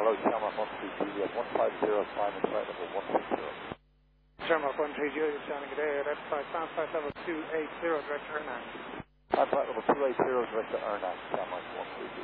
Hello, Tarmac 130, you have 150, climb in flight level 160. Tarmac 130, you're sounding good air, that's climb flight level 280, direct to Ernak. Climb flight level 280, direct to Ernak, Tarmac 130.